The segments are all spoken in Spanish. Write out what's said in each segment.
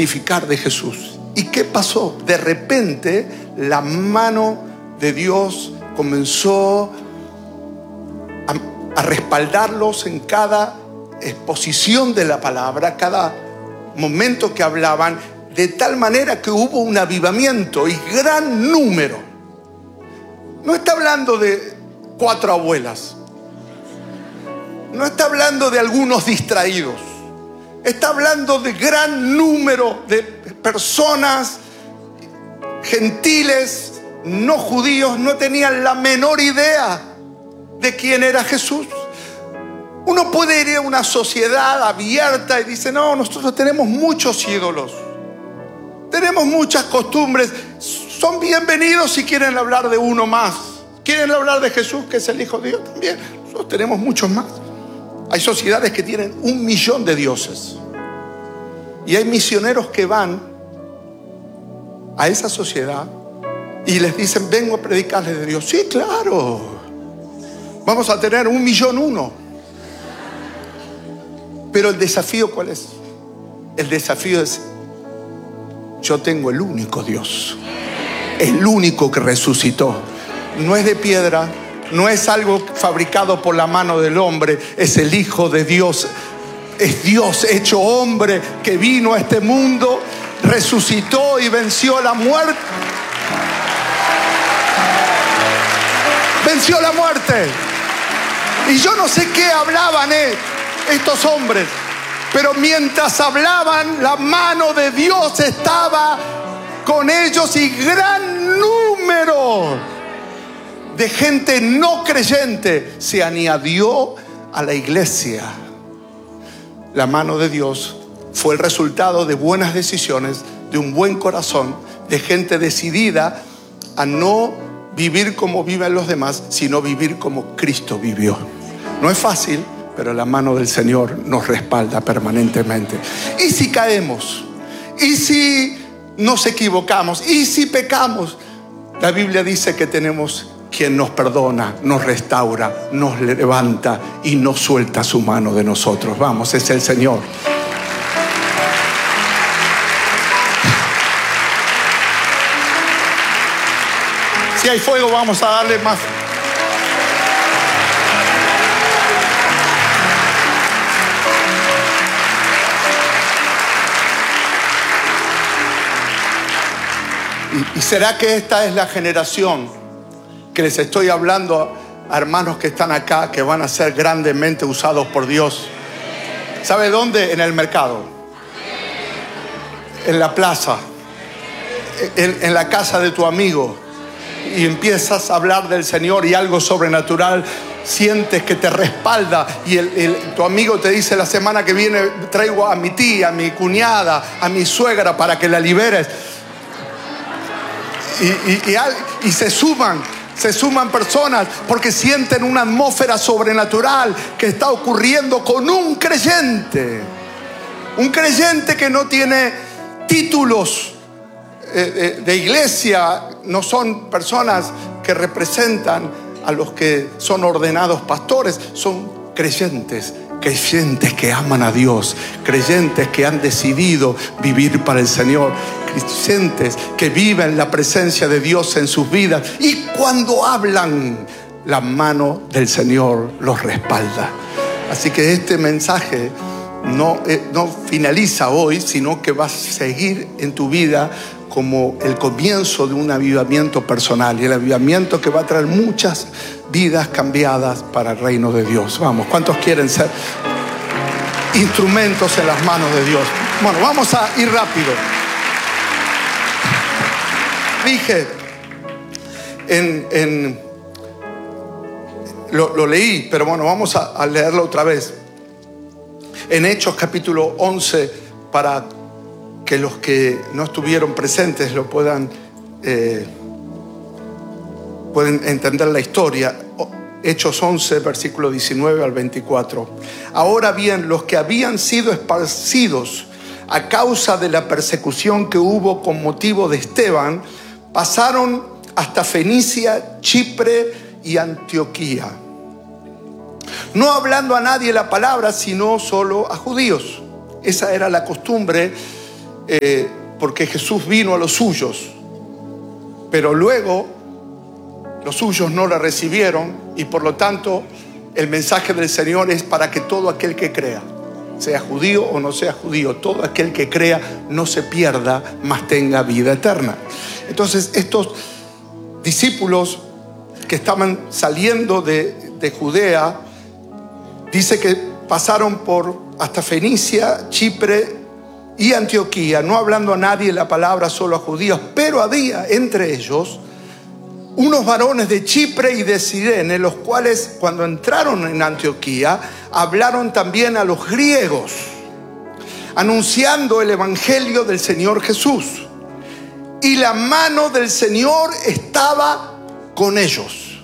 testificar de Jesús. ¿Y qué pasó? De repente la mano de Dios comenzó a respaldarlos en cada exposición de la palabra, cada momento que hablaban, de tal manera que hubo un avivamiento y gran número. No está hablando de 4 abuelas, no está hablando de algunos distraídos, está hablando de gran número de personas, gentiles, no judíos, no tenían la menor idea de quién era Jesús. Uno puede ir a una sociedad abierta y dice: no, nosotros tenemos muchos ídolos, tenemos muchas costumbres, son bienvenidos si quieren hablar de uno más. Quieren hablar de Jesús, que es el Hijo de Dios, también. Nosotros tenemos muchos más. Hay sociedades que tienen 1 millón de dioses. Y hay misioneros que van a esa sociedad y les dicen: vengo a predicarles de Dios. Sí, claro, vamos a tener 1.000.001. Pero el desafío, ¿cuál es? El desafío es: yo tengo el único Dios, el único que resucitó. No es de piedra, no es algo fabricado por la mano del hombre, es el Hijo de Dios. Es Dios hecho hombre que vino a este mundo, resucitó y venció la muerte. Venció la muerte. Y yo no sé qué hablaban estos hombres, pero mientras hablaban, la mano de Dios estaba con ellos y gran número de gente no creyente se añadió a la iglesia. La mano de Dios fue el resultado de buenas decisiones, de un buen corazón, de gente decidida a no vivir como viven los demás, sino vivir como Cristo vivió. No es fácil, pero la mano del Señor nos respalda permanentemente. ¿Y si caemos? ¿Y si nos equivocamos? ¿Y si pecamos? La Biblia dice que tenemos quien nos perdona, nos restaura, nos levanta y no suelta su mano de nosotros. Vamos, es el Señor. Si hay fuego, vamos a darle más. ¿Y será que esta es la generación que les estoy hablando a hermanos que están acá, que van a ser grandemente usados por Dios? ¿Sabe dónde? En el mercado, en la plaza, en la casa de tu amigo, y empiezas a hablar del Señor y algo sobrenatural sientes que te respalda, y tu amigo te dice: la semana que viene traigo a mi tía, a mi cuñada, a mi suegra para que la liberes. Y se suman personas porque sienten una atmósfera sobrenatural que está ocurriendo con un creyente que no tiene títulos de iglesia, no son personas que representan a los que son ordenados pastores, son creyentes que aman a Dios, creyentes que han decidido vivir para el Señor, creyentes que viven la presencia de Dios en sus vidas, y cuando hablan, la mano del Señor los respalda. Así que este mensaje no finaliza hoy, sino que va a seguir en tu vida como el comienzo de un avivamiento personal, y el avivamiento que va a traer muchas vidas cambiadas para el reino de Dios. Vamos, ¿cuántos quieren ser instrumentos en las manos de Dios? Bueno, vamos a ir rápido. Dije, lo leí, pero bueno, vamos a leerlo otra vez. En Hechos capítulo 11, para que los que no estuvieron presentes lo pueden entender la historia. Hechos 11, versículo 19 al 24. Ahora bien, los que habían sido esparcidos a causa de la persecución que hubo con motivo de Esteban, pasaron hasta Fenicia, Chipre y Antioquía, no hablando a nadie la palabra, sino solo a judíos. Esa era la costumbre porque Jesús vino a los suyos, pero luego los suyos no la recibieron, y por lo tanto el mensaje del Señor es para que todo aquel que crea, sea judío o no sea judío, todo aquel que crea no se pierda, mas tenga vida eterna. Entonces estos discípulos que estaban saliendo de Judea, dice que pasaron por hasta Fenicia, Chipre y Antioquía, no hablando a nadie la palabra, solo a judíos, pero había entre ellos unos varones de Chipre y de Cirene, los cuales cuando entraron en Antioquía hablaron también a los griegos, anunciando el evangelio del Señor Jesús. Y la mano del Señor estaba con ellos.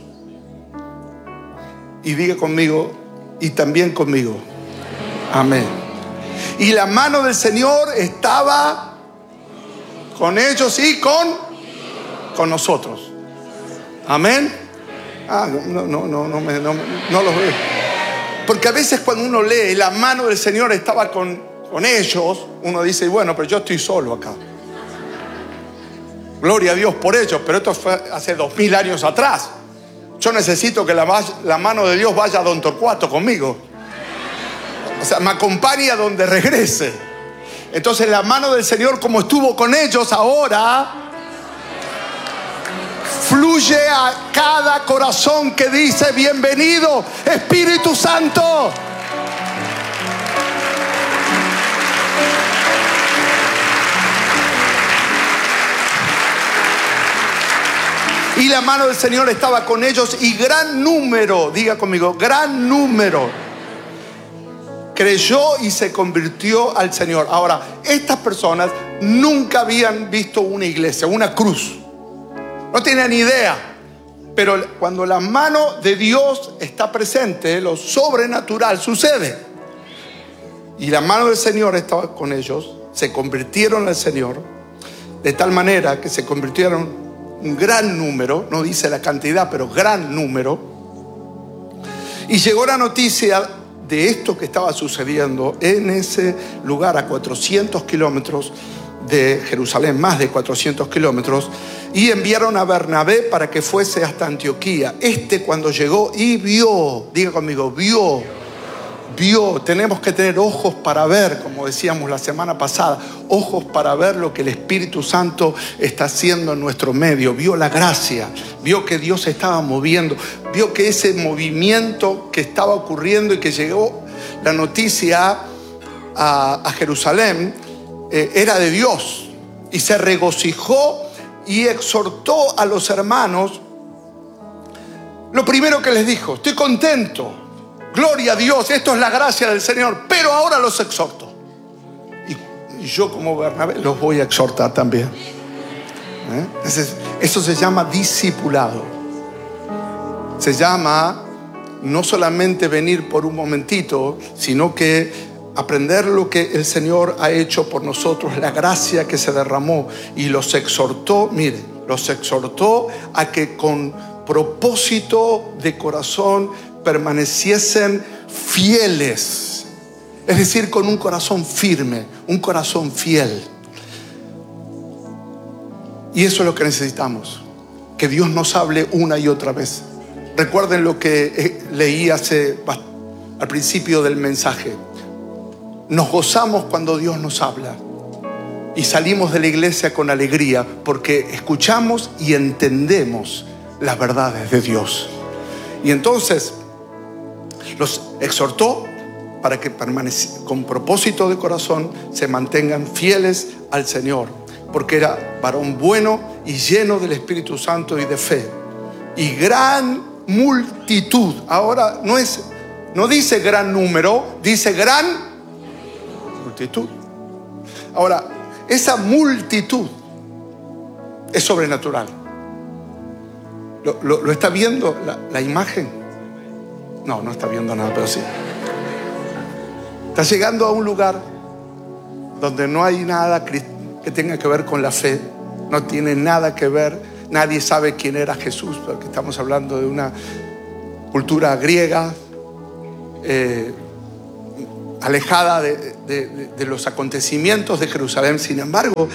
Y diga conmigo, y también conmigo. Amén. Y la mano del Señor estaba con ellos y con nosotros. Amén. No los veo. Porque a veces cuando uno lee la mano del Señor estaba con ellos, uno dice, bueno, pero yo estoy solo acá. Gloria a Dios por ellos, pero esto fue hace 2000 años atrás. Yo necesito que la mano de Dios vaya a Don Torcuato conmigo. O sea, me acompañe a donde regrese. Entonces la mano del Señor, como estuvo con ellos, ahora fluye a cada corazón que dice, bienvenido Espíritu Santo. Y la mano del Señor estaba con ellos, y gran número, diga conmigo, gran número, creyó y se convirtió al Señor. Ahora, estas personas nunca habían visto una iglesia, una cruz. No tenían idea. Pero cuando la mano de Dios está presente, lo sobrenatural sucede. Y la mano del Señor estaba con ellos, se convirtieron al Señor, de tal manera que se convirtieron un gran número, no dice la cantidad, pero gran número. Y llegó la noticia de esto que estaba sucediendo en ese lugar a 400 kilómetros de Jerusalén, más de 400 kilómetros, y enviaron a Bernabé para que fuese hasta Antioquía. Cuando llegó y vio, diga conmigo, vio, tenemos que tener ojos para ver, como decíamos la semana pasada, ojos para ver lo que el Espíritu Santo está haciendo en nuestro medio. Vio la gracia, vio que Dios se estaba moviendo, vio que ese movimiento que estaba ocurriendo y que llegó la noticia a Jerusalén era de Dios, y se regocijó y exhortó a los hermanos. Lo primero que les dijo, estoy contento, gloria a Dios, esto es la gracia del Señor, pero ahora los exhorto. Y yo como Bernabé los voy a exhortar también. Eso se llama discipulado. Se llama no solamente venir por un momentito, sino que aprender lo que el Señor ha hecho por nosotros, la gracia que se derramó, y los exhortó, miren, los exhortó a que con propósito de corazón permaneciesen fieles, es decir, con un corazón firme, un corazón fiel. Y eso es lo que necesitamos, que Dios nos hable una y otra vez. Recuerden lo que leí al principio del mensaje. Nos gozamos cuando Dios nos habla y salimos de la iglesia con alegría porque escuchamos y entendemos las verdades de Dios. Y entonces los exhortó para que con propósito de corazón se mantengan fieles al Señor, porque era varón bueno y lleno del Espíritu Santo y de fe. Y gran multitud. Ahora no dice gran número, dice gran multitud. Ahora, esa multitud es sobrenatural. ¿Lo está viendo la imagen? No está viendo nada, pero sí. Está llegando a un lugar donde no hay nada que tenga que ver con la fe. No tiene nada que ver. Nadie sabe quién era Jesús, porque estamos hablando de una cultura griega, alejada de los acontecimientos de Jerusalén. Sin embargo,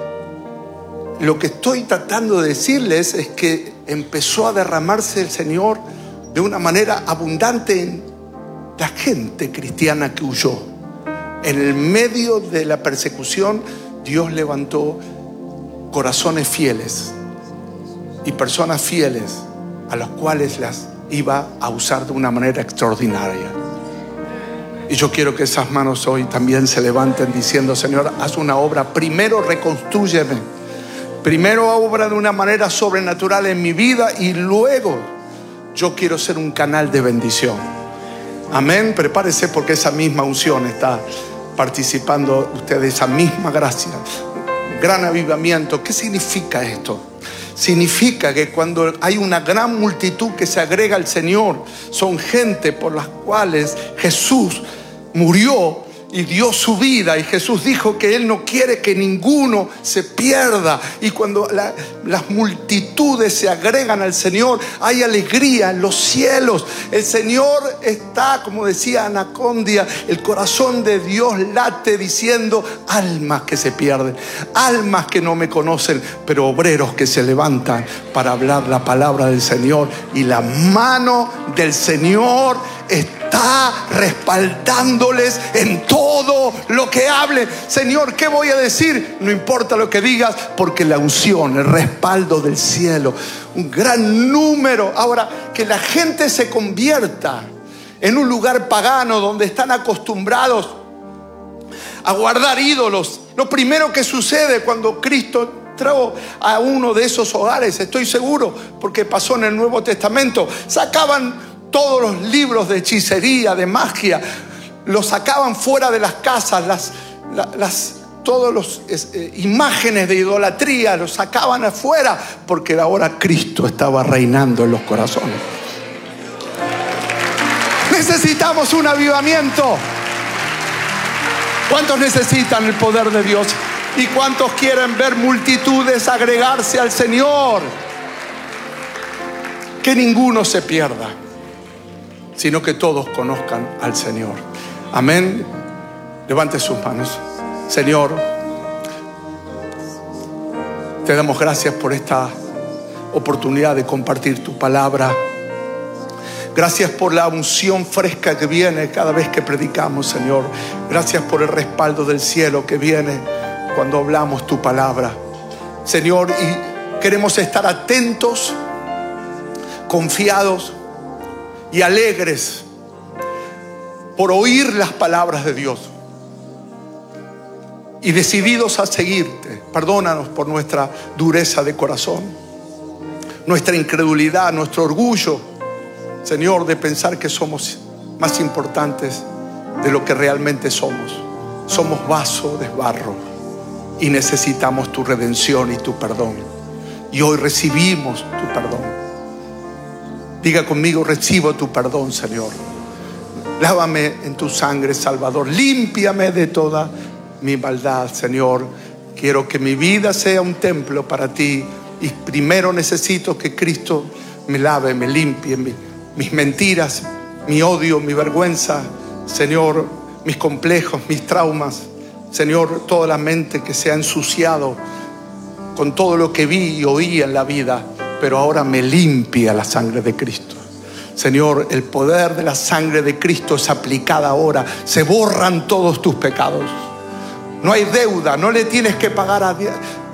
lo que estoy tratando de decirles es que empezó a derramarse el Señor de una manera abundante en la gente cristiana que huyó. En el medio de la persecución, Dios levantó corazones fieles y personas fieles a los cuales las iba a usar de una manera extraordinaria. Y yo quiero que esas manos hoy también se levanten diciendo: Señor, haz una obra. Primero reconstrúyeme. Primero obra de una manera sobrenatural en mi vida, y luego yo quiero ser un canal de bendición. Amén. Prepárese, porque esa misma unción está participando usted de esa misma gracia. Gran avivamiento. ¿Qué significa esto? Significa que cuando hay una gran multitud que se agrega al Señor, son gente por las cuales Jesús murió y dio su vida, y Jesús dijo que Él no quiere que ninguno se pierda. Y cuando las multitudes se agregan al Señor, hay alegría en los cielos. El Señor está, como decía Anacondia, el corazón de Dios late diciendo: almas que se pierden, almas que no me conocen, pero obreros que se levantan para hablar la palabra del Señor. Y la mano del Señor está respaldándoles en todo lo que hablen. Señor, ¿qué voy a decir? No importa lo que digas, porque la unción, el respaldo del cielo, un gran número. Ahora, que la gente se convierta en un lugar pagano donde están acostumbrados a guardar ídolos. Lo primero que sucede cuando Cristo entró a uno de esos hogares, estoy seguro, porque pasó en el Nuevo Testamento, sacaban todos los libros de hechicería, de magia, los sacaban fuera de las casas, todas las imágenes de idolatría los sacaban afuera, porque ahora Cristo estaba reinando en los corazones. Necesitamos un avivamiento. ¿Cuántos necesitan el poder de Dios? ¿Y cuántos quieren ver multitudes agregarse al Señor? Que ninguno se pierda, sino que todos conozcan al Señor. Amén. Levante sus manos. Señor, te damos gracias por esta oportunidad de compartir tu palabra. Gracias por la unción fresca que viene cada vez que predicamos, Señor. Gracias por el respaldo del cielo que viene cuando hablamos tu palabra, Señor. Y queremos estar atentos, confiados y alegres por oír las palabras de Dios, y decididos a seguirte. Perdónanos por nuestra dureza de corazón, nuestra incredulidad, nuestro orgullo, Señor, de pensar que somos más importantes de lo que realmente somos. Somos vaso de barro y necesitamos tu redención y tu perdón. Y hoy recibimos tu perdón. Diga conmigo: recibo tu perdón, Señor. Lávame en tu sangre, Salvador. Límpiame de toda mi maldad, Señor. Quiero que mi vida sea un templo para ti. Y primero necesito que Cristo me lave, me limpie mis mentiras, mi odio, mi vergüenza, Señor, mis complejos, mis traumas. Señor, toda la mente que se ha ensuciado con todo lo que vi y oí en la vida, pero ahora me limpia la sangre de Cristo. Señor, el poder de la sangre de Cristo es aplicada ahora. Se borran todos tus pecados. No hay deuda, no le tienes que pagar a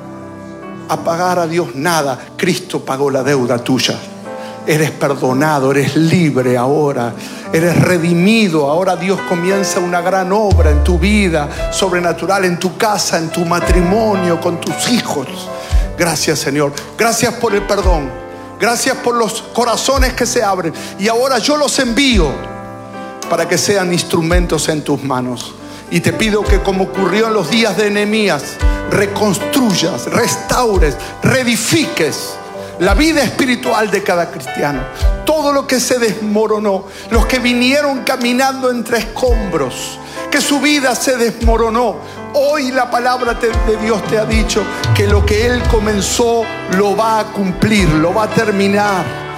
Dios nada. Cristo pagó la deuda tuya. Eres perdonado, eres libre ahora, eres redimido. Ahora Dios comienza una gran obra en tu vida sobrenatural, en tu casa, en tu matrimonio, con tus hijos. Gracias, Señor. Gracias por el perdón. Gracias por los corazones que se abren. Y ahora yo los envío para que sean instrumentos en tus manos. Y te pido que, como ocurrió en los días de Nehemías, reconstruyas, restaures, reedifiques la vida espiritual de cada cristiano. Todo lo que se desmoronó, los que vinieron caminando entre escombros, que su vida se desmoronó. Hoy la palabra de Dios te ha dicho que lo que Él comenzó lo va a cumplir, lo va a terminar.